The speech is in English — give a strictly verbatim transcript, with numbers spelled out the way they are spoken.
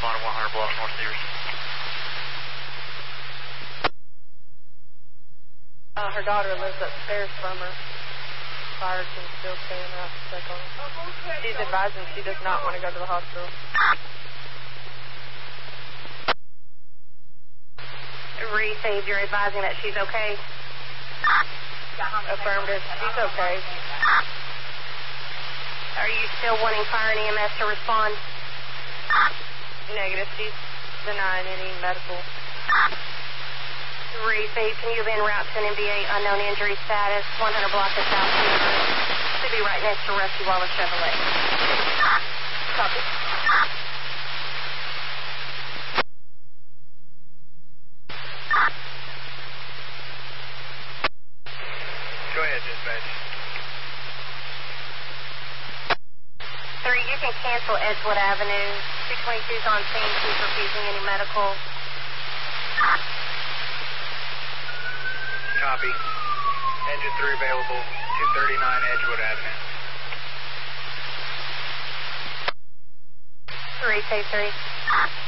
respond to one hundred block North Sears. Uh, her daughter lives upstairs from her. Fire can still stay in route to check on her. She's advising she does not want to go to the hospital. Received, you're advising that she's okay? Affirmative, she's okay. Are you still wanting fire and E M S to respond? Negative, she's denying any medical. Received, can you be en route to an M B A unknown injury status, one hundred block of South Sears? Should be right next to Rusty Wallace Chevrolet. Copy. Go ahead, dispatch. Three, you can cancel Edgewood Avenue. two twenty-two's on scene. She's refusing any medical. Copy. Engine three available, two thirty-nine Edgewood Avenue. Three, say three.